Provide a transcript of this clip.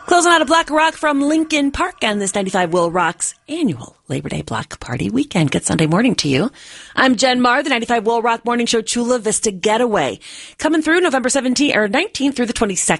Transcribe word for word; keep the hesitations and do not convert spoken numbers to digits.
Closing out a block of rock from Lincoln Park on this ninety-five Will Rock's annual Labor Day Block Party weekend. Good Sunday morning to you. I'm Jen Marr, the ninety-five Will Rock Morning Show Chula Vista Getaway. Coming through November seventeenth or nineteenth through the twenty-second.